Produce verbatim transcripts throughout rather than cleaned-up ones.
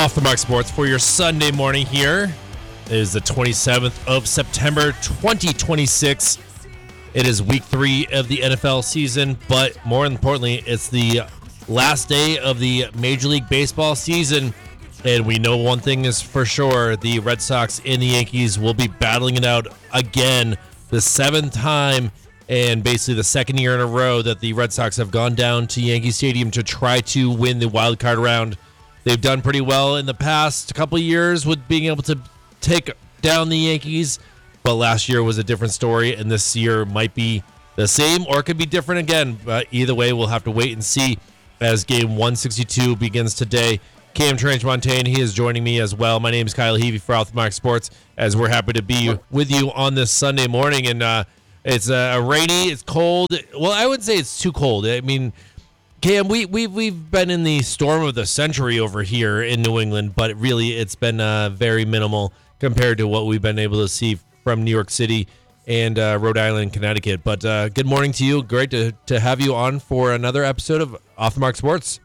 Off the Mark Sports for your Sunday morning here. It is the twenty-seventh of September, twenty twenty-six. It is week three of the N F L season, but more importantly, it's the last day of the Major League Baseball season. And we know one thing is for sure, the Red Sox and the Yankees will be battling it out again, the seventh time and basically the second year in a row that the Red Sox have gone down to Yankee Stadium to try to win the wild card round. They've done pretty well in the past couple of years with being able to take down the Yankees, but last year was a different story, and this year might be the same or it could be different again. But either way, we'll have to wait and see as game one sixty-two begins today. Cam Trench-Montagne, he is joining me as well. My name is Kyle Heavey for Off the Mark Sports, as we're happy to be with you on this Sunday morning. And uh, it's uh, rainy, it's cold. Well, I wouldn't say it's too cold. I mean, Cam, we, we, we've been in the storm of the century over here in New England, but really it's been uh, very minimal compared to what we've been able to see from New York City and uh, Rhode Island, Connecticut. But uh, good morning to you. Great to, to have you on for another episode of Off the Mark Sports.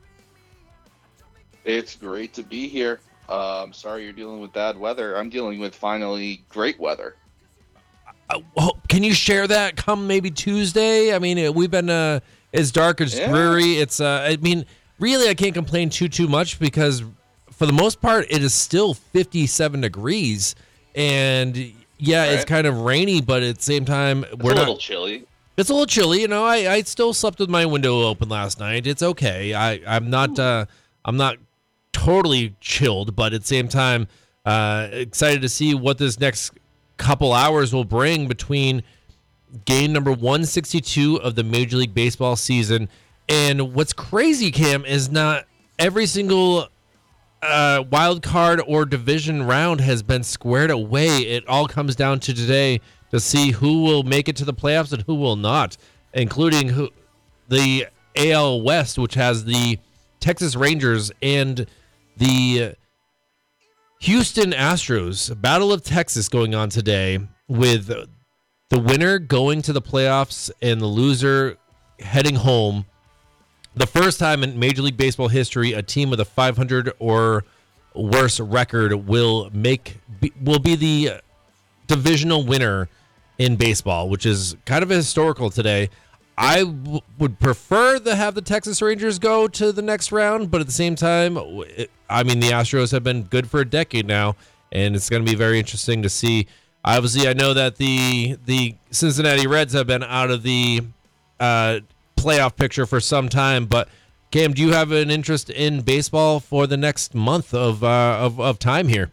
It's great to be here. Uh, I'm sorry you're dealing with bad weather. I'm dealing with finally great weather. Uh, well, can you share that come maybe Tuesday? I mean, we've been... Uh, It's dark, it's yeah. dreary. It's, uh, I mean, really, I can't complain too, too much because for the most part, it is still fifty-seven degrees. And yeah, right. It's kind of rainy, but at the same time, it's we're a not. little chilly. It's a little chilly. You know, I, I still slept with my window open last night. It's okay. I, I'm not, uh, I'm not totally chilled, but at the same time, uh, excited to see what this next couple hours will bring between game number one sixty-two of the Major League Baseball season. And what's crazy, Cam, is not every single uh, wild card or division round has been squared away. It all comes down to today to see who will make it to the playoffs and who will not, including who, the A L West, which has the Texas Rangers and the Houston Astros. Battle of Texas going on today with the winner going to the playoffs and the loser heading home. The first time in Major League Baseball history, a team with a five hundred or worse record will make will be the divisional winner in baseball, which is kind of historical today. I w- would prefer to have the Texas Rangers go to the next round, but at the same time, it, I mean, the Astros have been good for a decade now, and it's going to be very interesting to see. Obviously, I know that the the Cincinnati Reds have been out of the uh, playoff picture for some time. But Cam, do you have an interest in baseball for the next month of uh, of, of time here?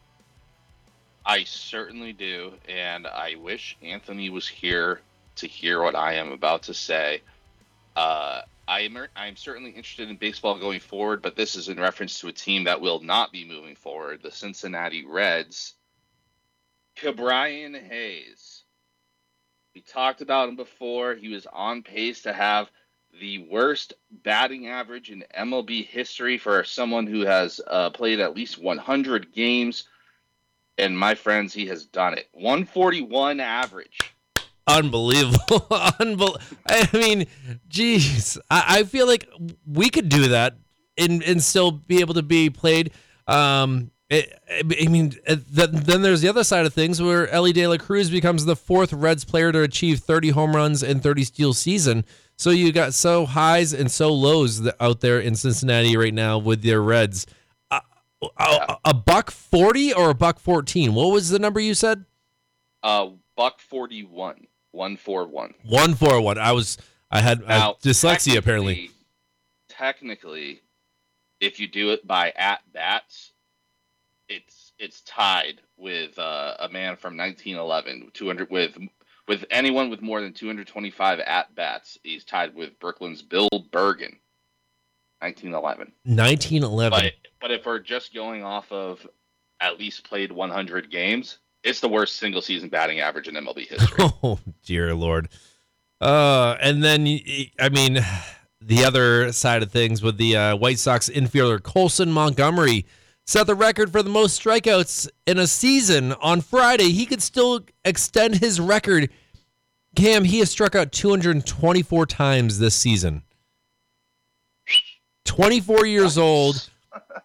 I certainly do, and I wish Anthony was here to hear what I am about to say. Uh, I am I am certainly interested in baseball going forward, but this is in reference to a team that will not be moving forward, the Cincinnati Reds. Ke'Bryan Hayes. We talked about him before. He was on pace to have the worst batting average in M L B history for someone who has uh, played at least one hundred games. And my friends, he has done it. one forty-one average. Unbelievable. Unbel- I mean, geez. I-, I feel like we could do that and, and still be able to be played. Um It, I mean, then there's the other side of things where Elly De La Cruz becomes the fourth Reds player to achieve thirty home runs and thirty steal season. So you got so highs and so lows out there in Cincinnati right now with their Reds. Uh, a, a buck forty or a buck fourteen? What was the number you said? Uh, buck forty-one, one four one. One four one. I was, I had now, uh, dyslexia technically, apparently. Technically, if you do it by at bats, it's it's tied with uh, a man from nineteen eleven, two hundred with with anyone with more than two hundred twenty-five at bats. He's tied with Brooklyn's Bill Bergen, nineteen eleven. nineteen eleven. But but if we're just going off of at least played one hundred games, it's the worst single season batting average in M L B history. Oh dear Lord. Uh, and then I mean, the other side of things with the uh, White Sox infielder Colson Montgomery set the record for the most strikeouts in a season on Friday. He could still extend his record. Cam, he has struck out two hundred twenty-four times this season. twenty-four years old.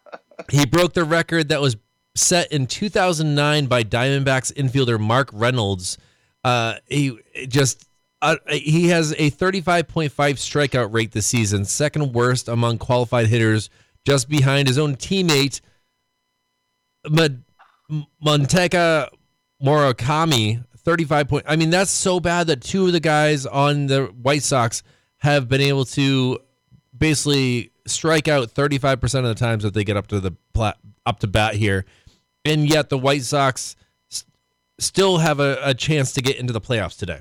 He broke the record that was set in two thousand nine by Diamondbacks infielder Mark Reynolds. Uh, he just uh, he has a thirty-five point five strikeout rate this season, second worst among qualified hitters, just behind his own teammate Montaka Murakami. thirty-five point. I mean, that's so bad that two of the guys on the White Sox have been able to basically strike out thirty-five percent of the times that they get up to the plat, up to bat here, and yet the White Sox st- still have a, a chance to get into the playoffs today.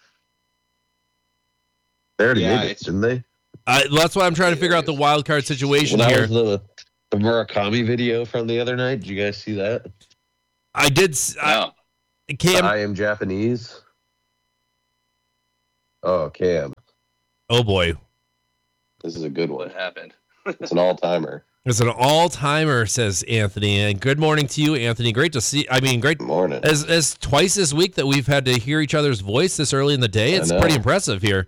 They already Yeah, made it, it's- didn't they? I, that's why I'm trying to figure out the wild card situation Well, that here. was the, the Murakami video from the other night. Did you guys see that? I did. s- I, No. Cam. I am Japanese. Oh, Cam. Oh boy, This is a good What one. happened? It's an all-timer. it's an all-timer, says Anthony. And good morning to you, Anthony. Great to see. I mean, great. Good morning. As as twice this week that we've had to hear each other's voice this early in the day. I It's know. pretty impressive here.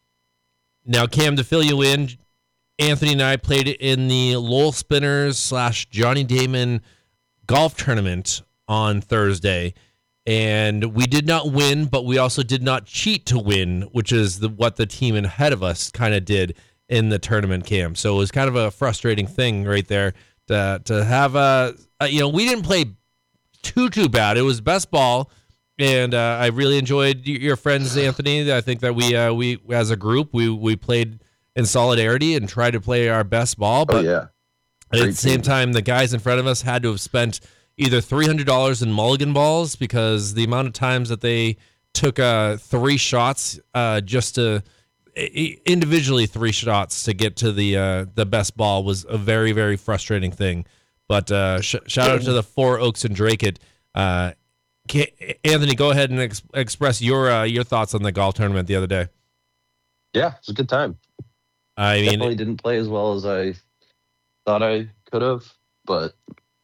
Now, Cam, to fill you in, Anthony and I played in the Lowell Spinners slash Johnny Damon golf tournament on Thursday, and we did not win, but we also did not cheat to win, which is the, what the team ahead of us kind of did in the tournament, Cam. So it was kind of a frustrating thing right there to to have a, a you know, we didn't play too too bad. It was best ball. And uh, I really enjoyed y- your friends, Anthony. I think that we, uh, we as a group, we we played in solidarity and tried to play our best ball. Oh, But yeah. at the Great same team. time, the guys in front of us had to have spent either three hundred dollars in mulligan balls because the amount of times that they took uh, three shots uh, just to i- individually three shots to get to the uh, the best ball was a very, very frustrating thing. But uh, sh- shout out to the Four Oaks and Drake it. Uh, Ca- Anthony, go ahead and ex- express your uh, your thoughts on the golf tournament the other day. Yeah, it's a good time. I mean, Definitely didn't play as well as I thought I could have, but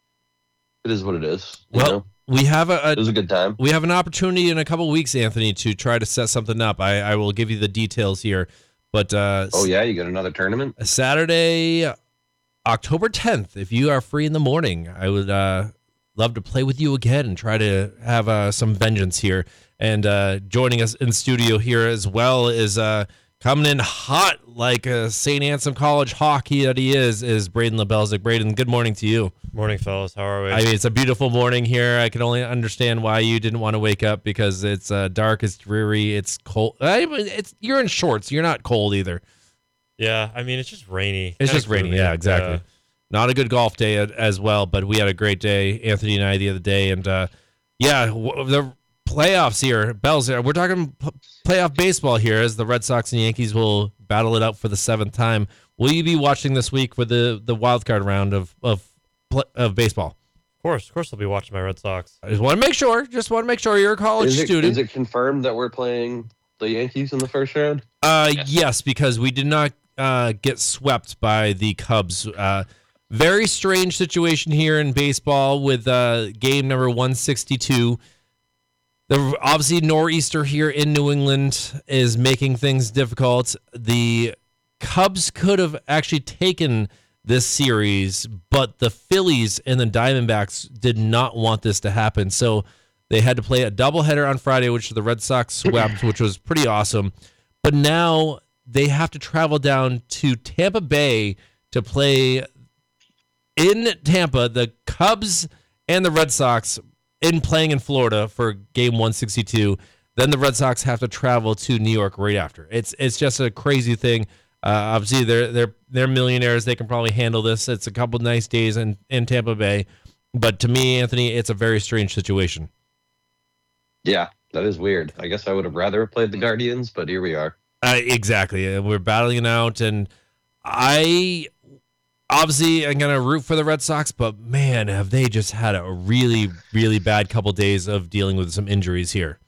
it is what it is. You well, know? we have a, It a was a good time. we have an opportunity in a couple weeks, Anthony, to try to set something up. I, I will give you the details here, but uh, Oh, yeah? You got another tournament? Saturday, October tenth, if you are free in the morning, I would uh, love to play with you again and try to have uh, some vengeance here. And uh, joining us in studio here as well is uh, coming in hot like a Saint Anselm College hockey that he is, is Braden Lebelzik. Braden, good morning to you. Morning, fellas. How are we? I mean, it's a beautiful morning here. I can only understand why you didn't want to wake up because it's uh, dark, it's dreary, it's cold. I mean, it's you're in shorts. You're not cold either. yeah, I mean, it's just rainy. It's Kinda just rainy. gloomy. Yeah, exactly. Not a good golf day a- as well, but we had a great day, Anthony and I, the other day. And uh, yeah, w- the playoffs here, Bells, we're talking p- playoff baseball here as the Red Sox and Yankees will battle it out for the seventh time. Will you be watching this week for the, the wild card round of, of, pl- of baseball? Of course, of course, I'll be watching my Red Sox. I just want to make sure. Just want to make sure you're a college Is it, student. is it confirmed that we're playing the Yankees in the first round? Uh, Yes. yes, because we did not uh, get swept by the Cubs. Uh, very strange situation here in baseball with uh, game number one sixty-two. The obviously nor'easter here in New England is making things difficult. The Cubs could have actually taken this series, but the Phillies and the Diamondbacks did not want this to happen. So they had to play a doubleheader on Friday, which the Red Sox swept, which was pretty awesome. But now they have to travel down to Tampa Bay to play in Tampa, the Cubs and the Red Sox in playing in Florida for game one sixty-two. Then the Red Sox have to travel to New York right after. It's it's just a crazy thing. Uh, obviously, they're they're they're millionaires. They can probably handle this. It's a couple nice days in, in Tampa Bay. But to me, Anthony, it's a very strange situation. Yeah, that is weird. I guess I would have rather have played the Guardians, but here we are. Uh, exactly. And we're battling it out. And I obviously am going to root for the Red Sox, but man, have they just had a really, really bad couple days of dealing with some injuries here.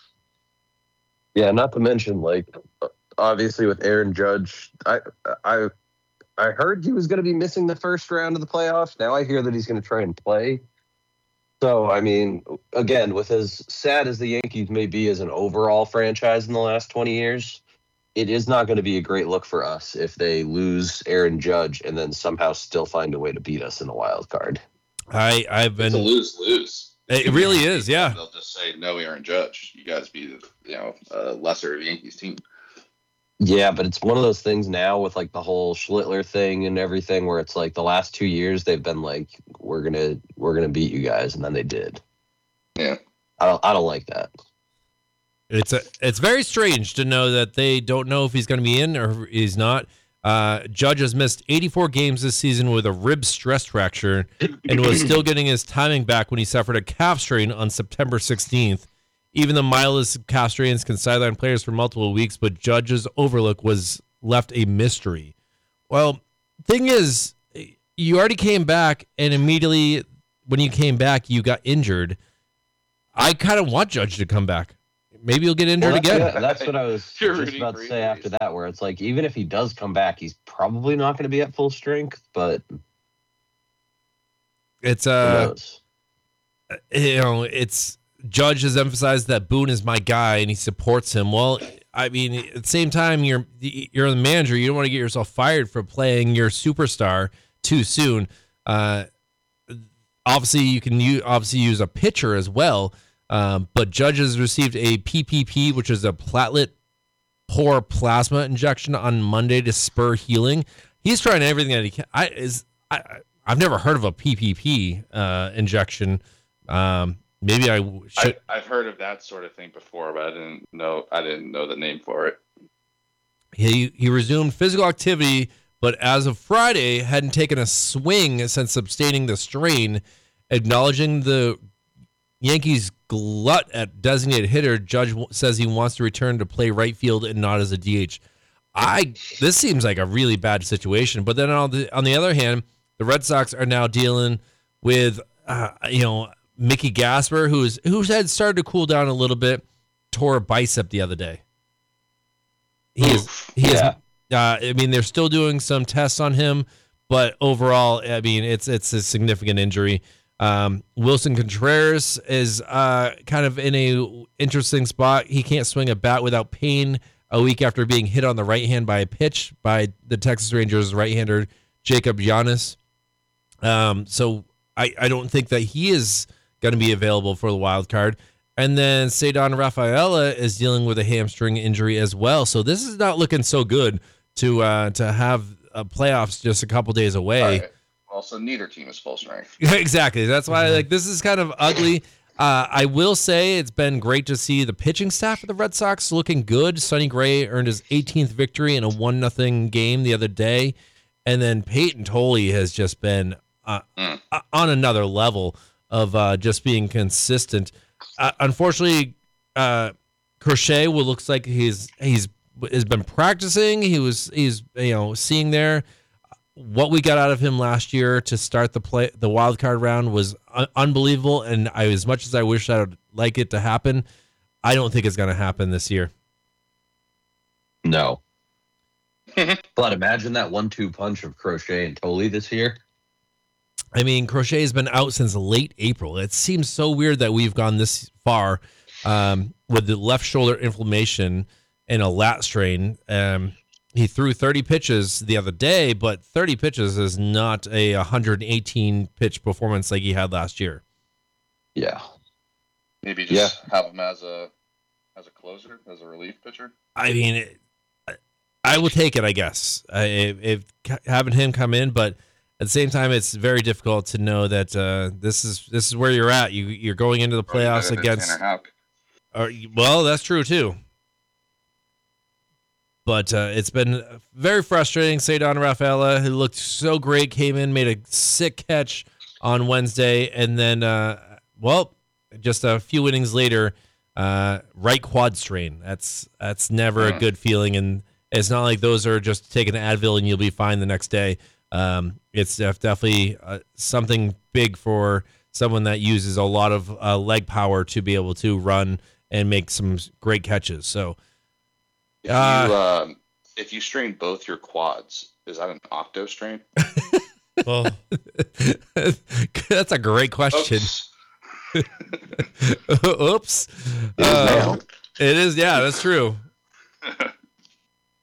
Yeah, not to mention, like, obviously with Aaron Judge, I I I heard he was going to be missing the first round of the playoffs. Now I hear that he's going to try and play. So, I mean, again, with as sad as the Yankees may be as an overall franchise in the last twenty years, it is not going to be a great look for us if they lose Aaron Judge and then somehow still find a way to beat us in the wild card. I I've It's a been lose lose. it really is, yeah. They'll just say no, Aaron Judge. You guys be the you know uh, lesser Yankees team. Yeah, but it's one of those things now with like the whole Schlittler thing and everything, where it's like the last two years they've been like, we're gonna we're gonna beat you guys, and then they did. Yeah, I don't I don't like that. It's a, it's very strange to know that they don't know if he's going to be in or if he's not. Uh, Judge has missed eighty-four games this season with a rib stress fracture and was still getting his timing back when he suffered a calf strain on September sixteenth. Even the mildest calf strains can sideline players for multiple weeks, but Judge's overlook was left a mystery. Well, thing is, you already came back, and immediately when you came back, you got injured. I kind of want Judge to come back. Maybe he'll get injured Well, that's, again. yeah, that's what I was You're just rooting about for to say injuries. after that, where it's like, even if he does come back, he's probably not going to be at full strength, but It's who uh, knows? you know, it's Judge has emphasized that Boone is my guy and he supports him. Well, I mean, at the same time, you're you're the manager. You don't want to get yourself fired for playing your superstar too soon. Uh, obviously, you can use, obviously use a pitcher as well. Um, but Judge has received a P P P, which is a platelet poor plasma injection on Monday to spur healing. He's trying everything that he can. I is I I've never heard of a P P P uh, injection. Um, maybe I should. I, I've heard of that sort of thing before, but I didn't know I didn't know the name for it. He he resumed physical activity, but as of Friday, hadn't taken a swing since sustaining the strain. Acknowledging the Yankees' glut at designated hitter, Judge w- says he wants to return to play right field and not as a D H. I this seems like a really bad situation. But then on the on the other hand, the Red Sox are now dealing with uh, you know Mickey Gasper, who's who's had started to cool down a little bit, tore a bicep the other day. He is he is. Yeah. Uh, I mean, they're still doing some tests on him, but overall, I mean, it's it's a significant injury. Um, Wilson Contreras is uh, kind of in a interesting spot. He can't swing a bat without pain a week after being hit on the right hand by a pitch by the Texas Rangers right-hander Jacob Giannis. Um, so I, I don't think that he is going to be available for the wild card. And then Cedar Rafaela is dealing with a hamstring injury as well. So this is not looking so good to uh, to have uh, playoffs just a couple days away. All right. Also, neither team is full strength. Exactly. That's why like this is kind of ugly. Uh, I will say it's been great to see the pitching staff of the Red Sox looking good. Sonny Gray earned his eighteenth victory in a one nothing game the other day. And then Peyton Tolley has just been uh, Mm. on another level of uh, just being consistent. Uh, unfortunately, uh, Crochet will looks like he's he's has been practicing. He was he's you know seeing there. What we got out of him last year to start the play, the wild card round was un- unbelievable. And I, as much as I wish I would like it to happen, I don't think it's going to happen this year. No. But imagine that one two punch of Crochet and Tolley this year. I mean, Crochet has been out since late April. It seems so weird that we've gone this far um, with the left shoulder inflammation and a lat strain. Um, he threw thirty pitches the other day, but thirty pitches is not a one hundred eighteen pitch performance like he had last year. Yeah. Maybe just have him as a as a closer, as a relief pitcher. I mean, it, I will take it, I guess, uh, if, if having him come in, but at the same time, it's very difficult to know that uh, this is this is where you're at. You you're going into the playoffs Tanner against. Houck. Or, well, that's true too. But uh, it's been very frustrating. Cedar Rafaela, who looked so great, came in, made a sick catch on Wednesday, and then, uh, well, just a few innings later, uh, right quad strain. That's that's never Hmm. a good feeling, and it's not like those are just taking an Advil and you'll be fine the next day. Um, it's def- definitely uh, something big for someone that uses a lot of uh, leg power to be able to run and make some great catches. So. If Uh, you um, if you strain both your quads, is that an octo strain? Well, That's a great question. Oops. Oops. It is Uh, now. it is, yeah, that's true.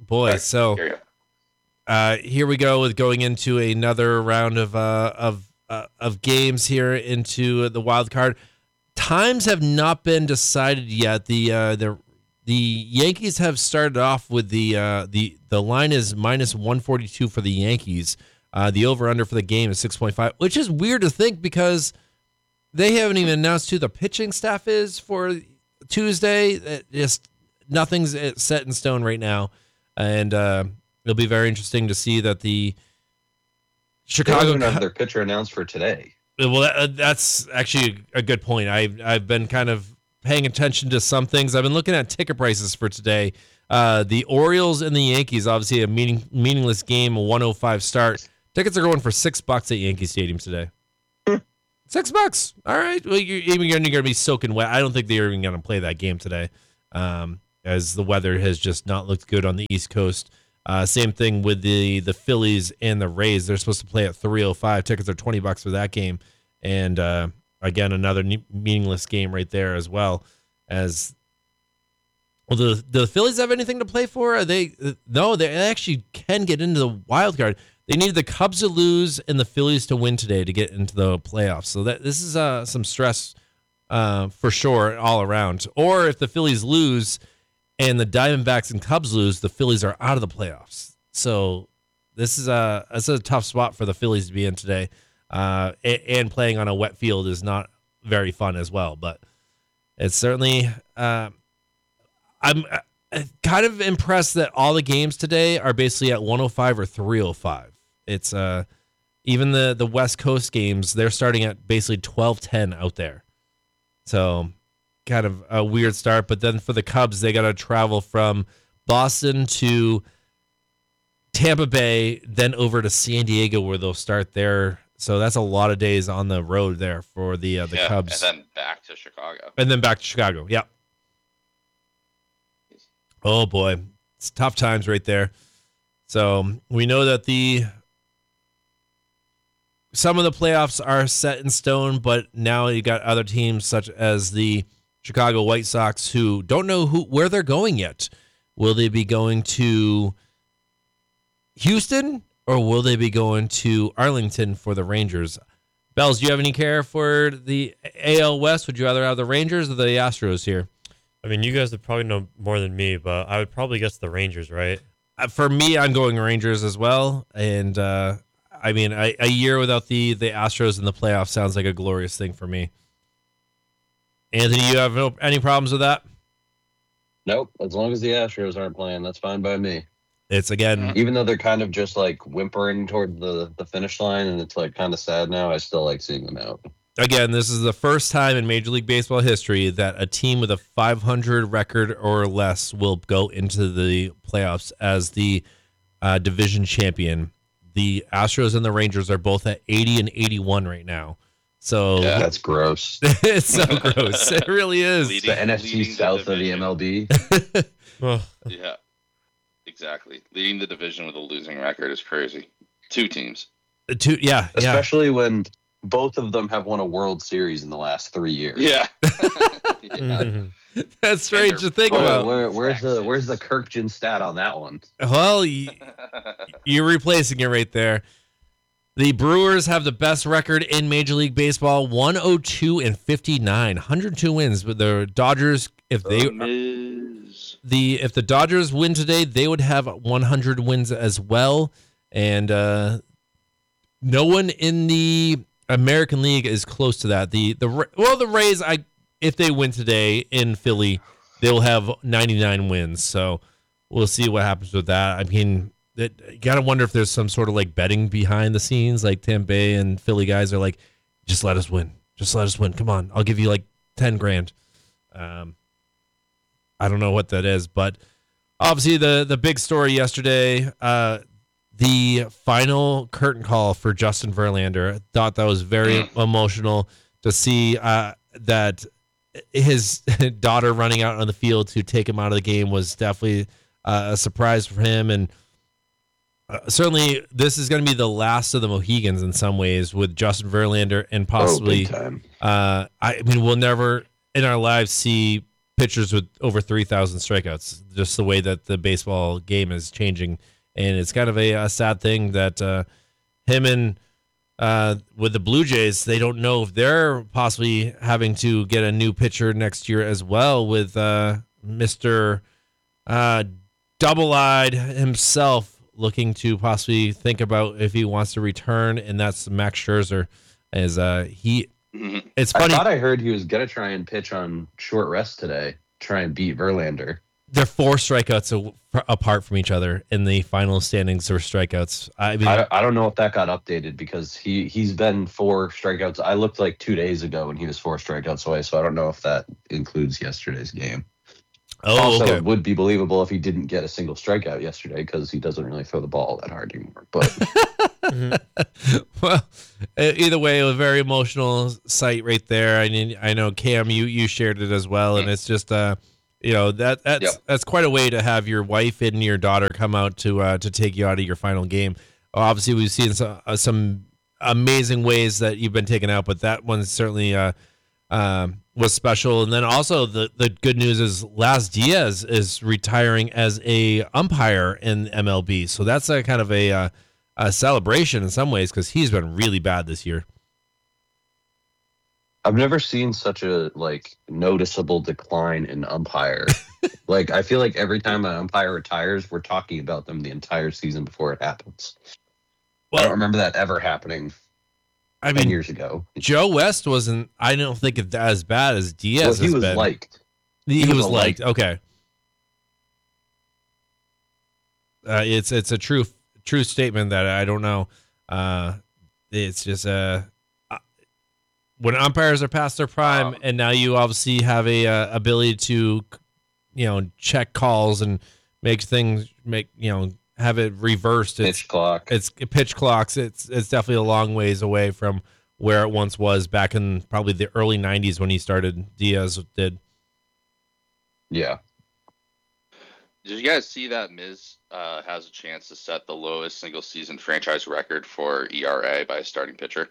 boy. Sorry. So Here you go. uh, here we go with going into another round of uh, of uh, of games here into the wild card. Times have not been decided yet. The uh, the the Yankees have started off with the uh, the the line is minus one forty-two for the Yankees. Uh, the over under for the game is six point five, which is weird to think because they haven't even announced who the pitching staff is for Tuesday. It just nothing's set in stone right now, and uh, it'll be very interesting to see that the They don't Chicago. even have their pitcher announced for today. Well, that, that's actually a good point. I've I've been kind of paying attention to some things. I've been looking at ticket prices for today. Uh, the Orioles and the Yankees, obviously a meaning, meaningless game, a one oh five start. Tickets are going for six bucks at Yankee Stadium today. Six bucks. All right. Well, you're even going to be soaking wet. I don't think they're even going to play that game today, um, as the weather has just not looked good on the East Coast. Uh, same thing with the the Phillies and the Rays. They're supposed to play at three oh five. Tickets are twenty bucks for that game. And uh, again, another ne- meaningless game right there as well. As well, the the Phillies have anything to play for? Are they no, they actually can get into the wild card. They need the Cubs to lose and the Phillies to win today to get into the playoffs. So that this is uh, some stress uh, for sure all around. Or if the Phillies lose and the Diamondbacks and Cubs lose, the Phillies are out of the playoffs. So this is a this is a tough spot for the Phillies to be in today. Uh, and, and playing on a wet field is not very fun as well. But it's certainly uh, I'm kind of impressed that all the games today are basically at one oh five or three oh five. It's uh, even the the West Coast games, they're starting at basically twelve ten out there. So kind of a weird start, but then for the Cubs, they got to travel from Boston to Tampa Bay, then over to San Diego where they'll start there. So that's a lot of days on the road there for the uh, the yeah, Cubs, and then back to Chicago. and then back to Chicago. Yep. Oh boy, it's tough times right there. So we know that the some of the playoffs are set in stone, but now you got other teams such as the Chicago White Sox who don't know who where they're going yet. Will they be going to Houston or will they be going to Arlington for the Rangers? Bells, do you have any care for the A L West? Would you rather have the Rangers or the Astros here? I mean, you guys would probably know more than me, but I would probably guess the Rangers, right? Uh, For me, I'm going Rangers as well. And uh, I mean, a, a year without the, the Astros in the playoffs sounds like a glorious thing for me. Anthony, you have no, any problems with that? Nope. As long as the Astros aren't playing, that's fine by me. It's again, Even though they're kind of just like whimpering toward the, the finish line and it's like kind of sad now, I still like seeing them out. again, this is the first time in Major League Baseball history that a team with a five hundred record or less will go into the playoffs as the uh, division champion. The Astros and the Rangers are both at eighty and eighty-one right now. So Yeah. That's gross. it's so gross. It really is. Leading- The N F C leading South of the division. M L B. Well, Yeah, exactly. Leading the division with a losing record is crazy. Two teams. Two, yeah, yeah. Especially when both of them have won a World Series in the last three years. Yeah. Yeah. mhm. That's strange to think Where- about. where- where's the where's the Kirkjian stat on that one? Well, y- you're replacing it right there. The Brewers have the best record in Major League Baseball, one oh two and fifty-nine, one hundred two wins. But the Dodgers, if they The Miz. the if the Dodgers win today, they would have one hundred wins as well. And uh, no one in the American League is close to that. The the Ra- well, the Rays, I if they win today in Philly, they will have ninety-nine wins. So we'll see what happens with that. I mean, it, you gotta wonder if there's some sort of like betting behind the scenes. Like Tampa Bay and Philly guys are like, just let us win, just let us win. Come on, I'll give you like ten grand. Um, I don't know what that is, but obviously the the big story yesterday, uh, the final curtain call for Justin Verlander. I thought that was very emotional to see uh, that his daughter running out on the field to take him out of the game was definitely uh, a surprise for him. And uh, certainly this is going to be the last of the Mohegans in some ways with Justin Verlander and possibly, Oh, big time. uh, I mean, we'll never in our lives see pitchers with over three thousand strikeouts. Just the way that the baseball game is changing, and it's kind of a, a sad thing that uh, him and uh, with the Blue Jays, they don't know if they're possibly having to get a new pitcher next year as well with uh, Mister Uh, Double-eyed himself looking to possibly think about if he wants to return, and that's Max Scherzer. As uh, he, Mhm. it's funny. I thought I heard he was gonna try and pitch on short rest today, try and beat Verlander. They're four strikeouts a, apart from each other in the final standings for strikeouts. I mean, I, I don't know if that got updated because he he's been four strikeouts. I looked like two days ago and he was four strikeouts away, so I don't know if that includes yesterday's game. oh, also, okay. it would be believable if he didn't get a single strikeout yesterday because he doesn't really throw the ball that hard anymore. But Well, e- either way, a very emotional sight right there. I mean, I know Cam, you you shared it as well, and it's just uh, you know that that's Yep. that's quite a way to have your wife and your daughter come out to uh, to take you out of your final game. Obviously, we've seen some uh, some amazing ways that you've been taken out, but that one certainly uh, um, was special. And then also the the good news is Las Diaz is retiring as a umpire in M L B, so that's a kind of a uh, a celebration in some ways because he's been really bad this year. I've never seen such a like noticeable decline in umpire. Like I feel like every time an umpire retires, we're talking about them the entire season before it happens. I Well, don't remember that ever happening I ten mean, years ago. Joe West wasn't. I don't think it's as bad as Diaz Well, he has was been. liked. he, he he was was a liked. Okay, uh, it's it's a true true statement that I don't know. Uh, it's just uh, uh, when umpires are past their prime, Um, and now you obviously have a uh, ability to, you know, check calls and make things make you know have it reversed. It's Pitch clock. it's pitch clocks. It's it's definitely a long ways away from where it once was back in probably the early nineties when he started. Diaz did. Yeah. Did you guys see that Miz uh, has a chance to set the lowest single season franchise record for E R A by a starting pitcher?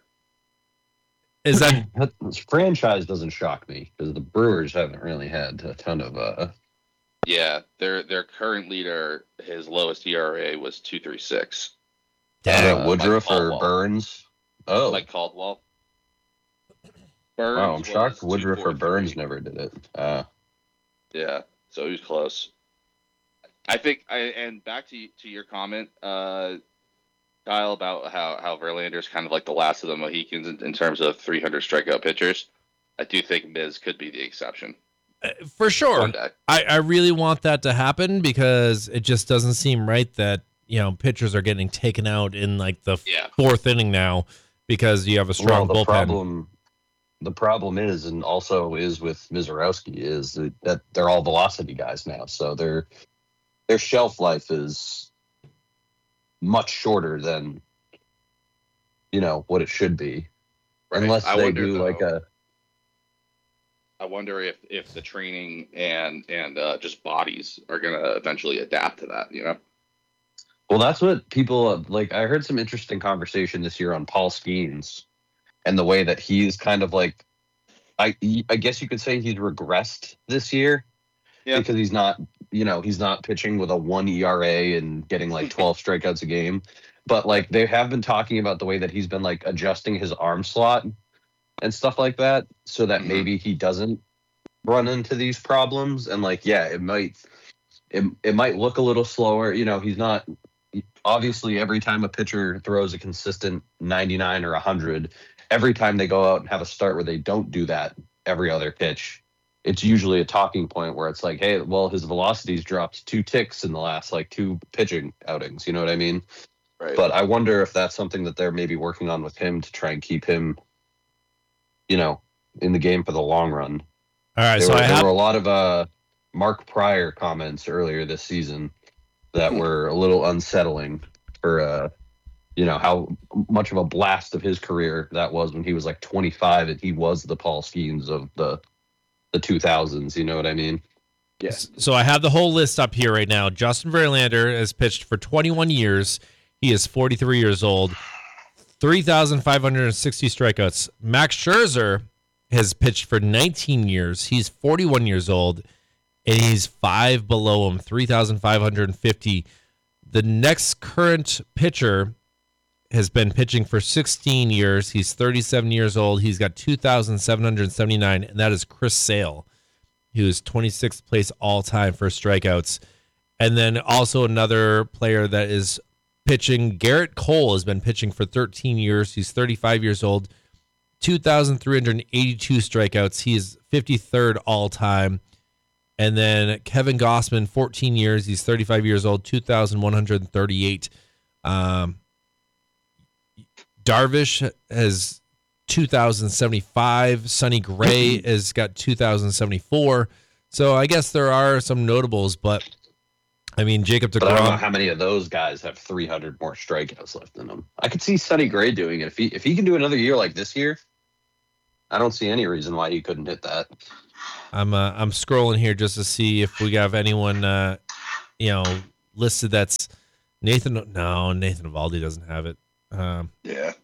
Is that This franchise doesn't shock me because the Brewers haven't really had a ton of uh Yeah, their their current leader, his lowest E R A was two three six. Dang. uh, Woodruff like or Caldwell. Burns. Oh, Like Caldwell. Burns wow! I'm shocked was Woodruff or two forty-three. Burns never did it. Uh, Yeah, so he was close. I think, I and back to to your comment, uh, Kyle, about how how Verlander's kind of like the last of the Mohicans in, in terms of three hundred strikeout pitchers. I do think Miz could be the exception for sure? one day. I, I really want that to happen because it just doesn't seem right that you know pitchers are getting taken out in like the Yeah. fourth inning now because you have a strong well, the bullpen. problem, the problem is, and also is with Mizorowski, is that, that they're all velocity guys now, so their their shelf life is much shorter than you know what it should be, Right. unless I they wonder, do like though, a. I wonder if if the training and and uh, just bodies are gonna eventually adapt to that. You know. Well, that's what people like. I heard some interesting conversation this year on Paul Skeens and the way that he's kind of like, I I guess you could say he's regressed this year Yeah. because he's not, you know, he's not pitching with a one E R A and getting like twelve strikeouts a game. But like they have been talking about the way that he's been like adjusting his arm slot and stuff like that so that Mhm. maybe he doesn't run into these problems. And like, yeah, it might, it, it might look a little slower. You know, he's not, obviously every time a pitcher throws a consistent ninety-nine or one hundred, every time they go out and have a start where they don't do that every other pitch, it's usually a talking point where it's like, hey, well, his velocity's dropped two ticks in the last like two pitching outings. You know what I mean? Right. But I wonder if that's something that they're maybe working on with him to try and keep him, you know, in the game for the long run. All right, There, so were, I there have were a lot of uh, Mark Pryor comments earlier this season that were a little unsettling for, uh, you know, how much of a blast of his career that was when he was like twenty-five and he was the Paul Skeens of the the two thousands. You know what I mean? Yeah. So I have the whole list up here right now. Justin Verlander has pitched for twenty-one years. He is forty-three years old. three thousand five hundred sixty strikeouts. Max Scherzer has pitched for nineteen years. He's forty-one years old, and he's five below him, three thousand five hundred fifty. The next current pitcher has been pitching for sixteen years. He's thirty-seven years old. He's got two thousand seven hundred seventy-nine, and that is Chris Sale, who is twenty-sixth place all-time for strikeouts. And then also another player that is pitching, Garrett Cole, has been pitching for thirteen years. He's thirty-five years old, two thousand three hundred eighty-two strikeouts. He is fifty-third all-time. And then Kevin Gossman, fourteen years. He's thirty-five years old, two thousand one hundred thirty-eight. Um, Darvish has two thousand seventy-five. Sonny Gray has got two thousand seventy-four. So I guess there are some notables, but I mean, Jacob DeGrom. But I don't know how many of those guys have three hundred more strikeouts left in them. I could see Sonny Gray doing it. If he if he can do another year like this year, I don't see any reason why he couldn't hit that. I'm uh, I'm scrolling here just to see if we have anyone, uh, you know, listed that's Nathan. No, Nathan Eovaldi doesn't have it. Um, Yeah.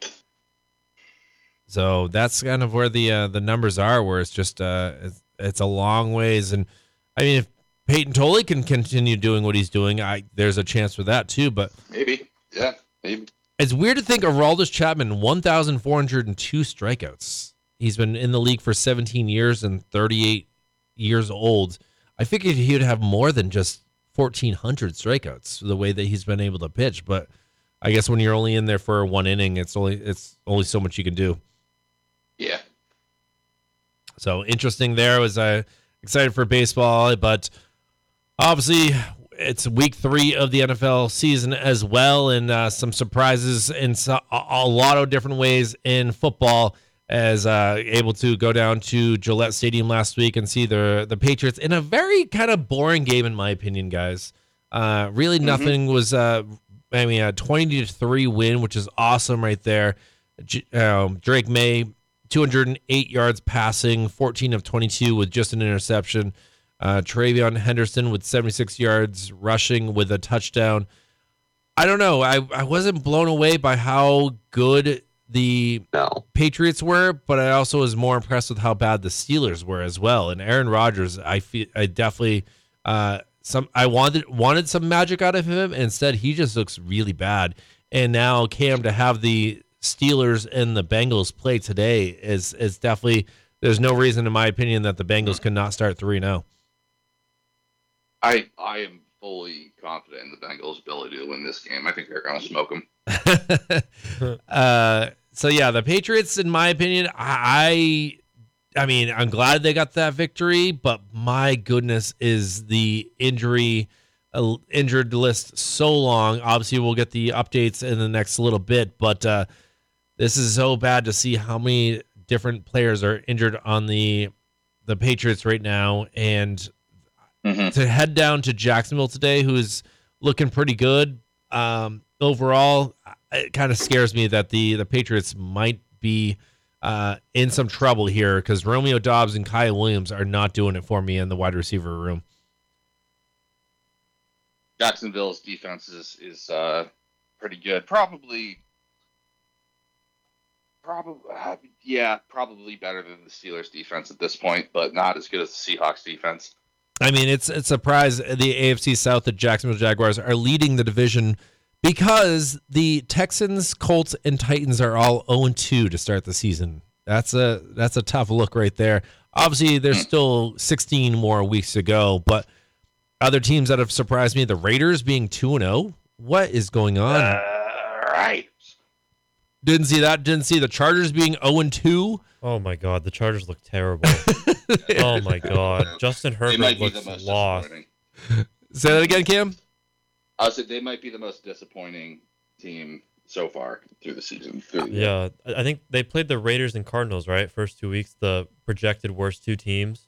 So that's kind of where the uh, the numbers are, where it's just uh, it's, it's a long ways. And I mean, if Peyton Tolley can continue doing what he's doing, I there's a chance for that too. But Maybe. Yeah. Maybe. it's weird to think Aroldis Chapman, one thousand four hundred two strikeouts. He's been in the league for seventeen years and thirty-eight years old. I figured he would have more than just fourteen hundred strikeouts the way that he's been able to pitch. But I guess when you're only in there for one inning, it's only it's only so much you can do. Yeah. So interesting there. Was uh, excited for baseball, but obviously it's week three of the N F L season as well, and uh, some surprises in so, a, a lot of different ways in football. As uh, able to go down to Gillette Stadium last week and see the the Patriots in a very kind of boring game, in my opinion, guys. Uh, really, Mm-hmm. nothing was. Uh, I mean, a twenty to three win, which is awesome right there. J- um, Drake May, two hundred eight yards passing, fourteen of twenty-two with just an interception. Uh, Travion Henderson with seventy-six yards rushing with a touchdown. I don't know. I, I wasn't blown away by how good the No. Patriots were, but I also was more impressed with how bad the Steelers were as well. And Aaron Rodgers, I feel, I definitely, uh, some, I wanted wanted some magic out of him. Instead, he just looks really bad. And now Cam, to have the Steelers and the Bengals play today is is definitely. There's no reason, in my opinion, that the Bengals could not start three and zero. I I am fully confident in the Bengals' ability to win this game. I think they're going to smoke them. uh, so yeah, the Patriots, in my opinion, I, I mean, I'm glad they got that victory, but my goodness, is the injury, uh, injured list so long. Obviously, we'll get the updates in the next little bit, but uh, this is so bad to see how many different players are injured on the the Patriots right now, and Mm-hmm. to head down to Jacksonville today, who's looking pretty good. Um, overall, it kind of scares me that the, the Patriots might be uh, in some trouble here, because Romeo Doubs and Kyle Williams are not doing it for me in the wide receiver room. Jacksonville's defense is is uh, pretty good. Probably, probably, uh, yeah, probably better than the Steelers' defense at this point, but not as good as the Seahawks' defense. I mean, it's it's a surprise the A F C South, the Jacksonville Jaguars, are leading the division, because the Texans, Colts, and Titans are all oh and two to start the season. That's a that's a tough look right there. Obviously, there's still sixteen more weeks to go, but other teams that have surprised me, the Raiders being two and oh. What is going on? Uh, right. Didn't see that. Didn't see the Chargers being oh and two. Oh my God, the Chargers look terrible. Oh my God, Justin They Herbert might be the looks most lost. disappointing. Say that again, Cam. I said they might be the most disappointing team so far through the season. Through the Yeah, I I think they played the Raiders and Cardinals, right? First two weeks, the projected worst two teams.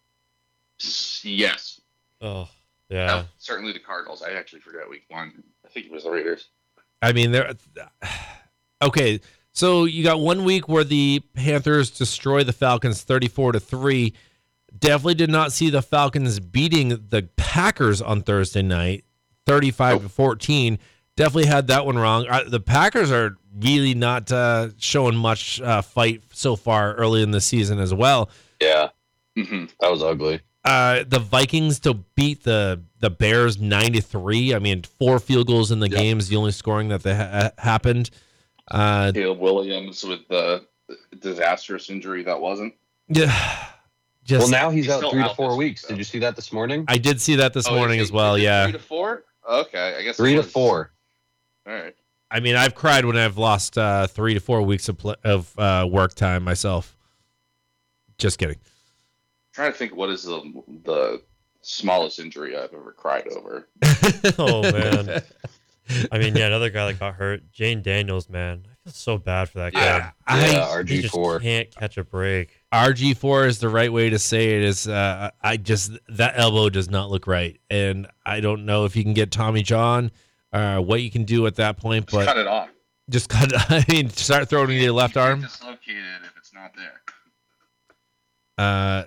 Yes. Oh, yeah. Oh, certainly the Cardinals. I actually forgot week one. I think it was the Raiders. I mean, they're okay. So you got one week where the Panthers destroy the Falcons thirty-four to three. Definitely did not see the Falcons beating the Packers on Thursday night, thirty-five to fourteen. definitely had that one wrong. Uh, the Packers are really not uh, showing much uh, fight so far early in the season as well. Yeah, Mm-hmm. that was ugly. Uh, the Vikings to beat the the Bears nine to three. I mean, four field goals in the Yeah. game is the only scoring that they ha- happened. Uh, Caleb Williams with the disastrous injury that wasn't. yeah, just Well, now he's, He's out still three to out four this week, weeks. though. Did you see that this morning? I did see that this Oh, morning is as it- well. is it Yeah, Three to four. Okay, I guess it Three to was- four. All right. I mean, I've cried when I've lost uh, three to four weeks of pl- of uh, work time myself. Just kidding. trying to think what is the the smallest injury I've ever cried over. Oh, man. I mean, yeah, another guy that got hurt, Jane Daniels, man. I feel so bad for that Yeah, guy. I- Yeah, R He G just four. can't catch a break. R G four is the right way to say it. Is uh, I just that elbow does not look right, and I don't know if you can get Tommy John, uh, what you can do at that point, Just but cut it off. just cut. I mean, start throwing it your left You can't arm. dislocate it if it's not there. Uh,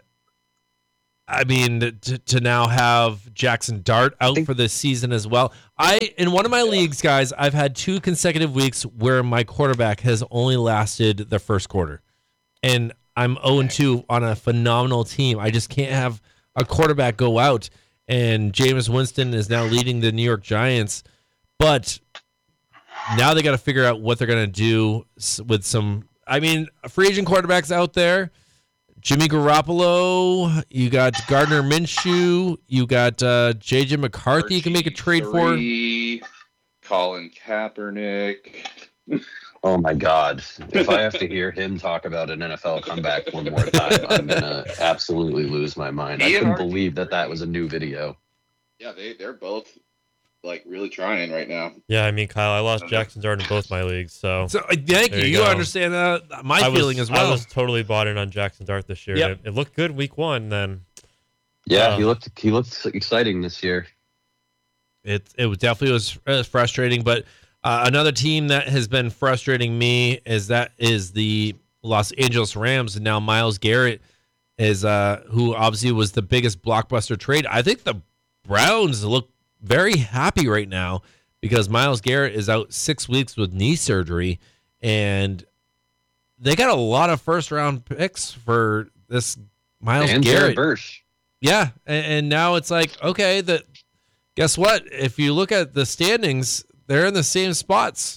I mean, to, to now have Jackson Dart out think- for the season as well. I in one of my Yeah. leagues, guys, I've had two consecutive weeks where my quarterback has only lasted the first quarter, and I'm oh and two on a phenomenal team. I just can't have a quarterback go out. And Jameis Winston is now leading the New York Giants, but now they got to figure out what they're going to do s- with some. I mean, free agent quarterbacks out there. Jimmy Garoppolo, you got Gardner Minshew, you got uh, J J McCarthy. You can make a trade for. R G three, Colin Kaepernick. Oh my God! If I have to hear him talk about an N F L comeback one more time, I'm gonna absolutely lose my mind. I He and couldn't R G believe that that three. was a new video. Yeah, they they're both like really trying right now. Yeah, I mean, Kyle, I lost Jackson Dart in both my leagues, so So uh, thank you. There You, you go. understand uh, my I was, feeling as well. I was totally bought in on Jackson Dart this year. Yep. It, it looked good week one, then Yeah, Um, he looked he looked exciting this year. It it was definitely was, uh, frustrating, but uh, another team that has been frustrating me is that is the Los Angeles Rams, and now Myles Garrett is uh who obviously was the biggest blockbuster trade. I think the Browns look very happy right now because Myles Garrett is out six weeks with knee surgery, and they got a lot of first round picks for this Myles And Garrett. Jared Bursch. Yeah, and, and now it's like, okay, that guess what? If you look at the standings, they're in the same spots.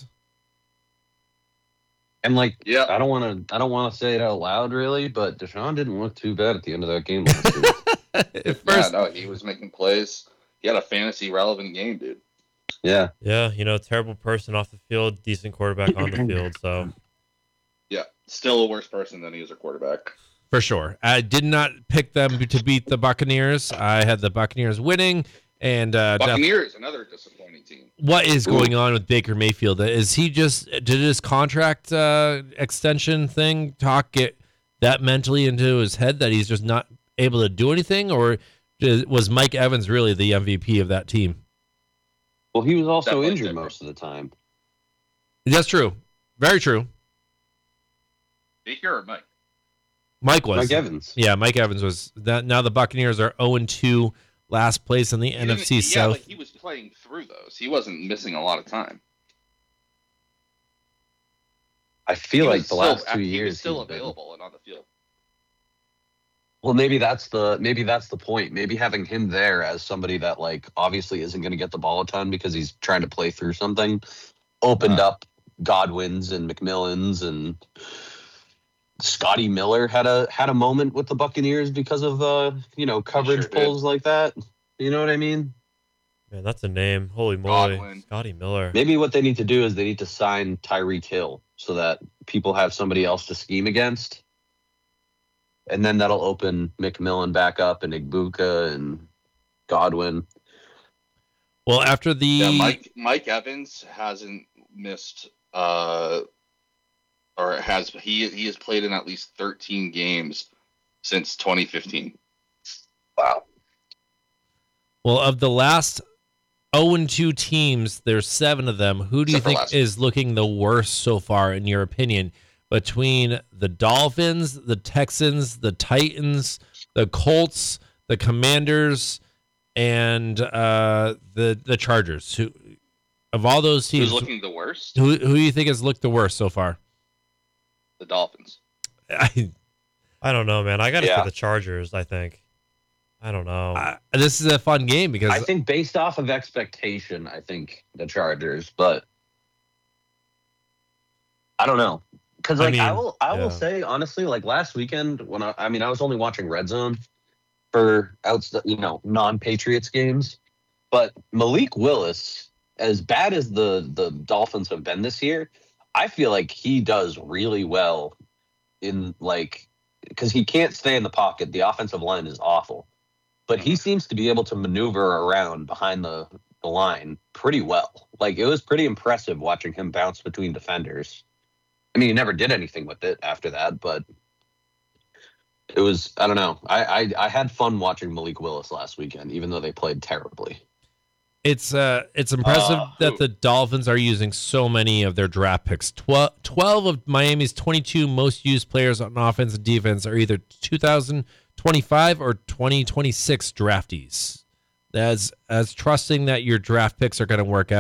And like, Yeah. I don't want to I don't want to say it out loud, really, but Deshaun didn't look too bad at the end of that game last week. At first, yeah, no, he was making plays. He had a fantasy relevant game, dude. Yeah, yeah, you know, terrible person off the field, decent quarterback on the field. So Yeah, still a worse person than he is a quarterback. for sure. I did not pick them to beat the Buccaneers. I had the Buccaneers winning. And uh, def- Buccaneers, another disappointing team. what is going on with Baker Mayfield? Is he just did his contract uh, extension thing talk get that mentally into his head that he's just not able to do anything, or did- was Mike Evans really the M V P of that team? well, he was also Definitely injured different. most of the time. That's true. Very true. Baker or Mike? Mike was. Mike Evans. Yeah, Mike Evans was. That now the Buccaneers are oh and two, last place in the He N F C didn't- yeah, South. like he was playing through those. He wasn't missing a lot of time. I feel He like was the still- last two he years was still he's been- available and on the field. Well, maybe that's the maybe that's the point. Maybe having him there as somebody that like obviously isn't going to get the ball a ton because he's trying to play through something opened Uh. up Godwin's and McMillan's, and Scotty Miller had a had a moment with the Buccaneers because of uh you know coverage sure did. pulls like that. You know what I mean? man, that's a name. Holy moly, Godwin. Scotty Miller. Maybe what they need to do is they need to sign Tyreek Hill so that people have somebody else to scheme against. And then that'll open McMillan back up and Igbuka and Godwin. Well, after the Yeah, Mike Mike Evans hasn't missed uh or has he he has played in at least thirteen games since twenty fifteen. Wow. well of the last oh and two teams, there's seven of them. Who do you Except for think last is looking the worst so far, in your opinion, between the Dolphins, the Texans, the Titans, the Colts, the Commanders, and uh, the the Chargers? Who Of all those teams, Who's looking the worst? who who do you think has looked the worst so far? The Dolphins. I, I don't know, man. I got it Yeah. for the Chargers, I think. I don't know. I, this is a fun game because I think based off of expectation, I think the Chargers, but I don't know. Because I like I, mean, will, I yeah. will say honestly, like last weekend when I, I mean, I was only watching Red Zone for outs, you know, non-Patriots games, but Malik Willis, as bad as the the Dolphins have been this year, I feel like he does really well in like because he can't stay in the pocket. The offensive line is awful, but he seems to be able to maneuver around behind the, the line pretty well. Like it was pretty impressive watching him bounce between defenders. I mean, he never did anything with it after that, but it was, I don't know. I, I, I had fun watching Malik Willis last weekend, even though they played terribly. it's uh it's impressive Uh, that who? the Dolphins are using so many of their draft picks. twelve, twelve of Miami's twenty-two most used players on offense and defense are either two thousand twenty-five or twenty twenty-six draftees. As as trusting that your draft picks are going to work out.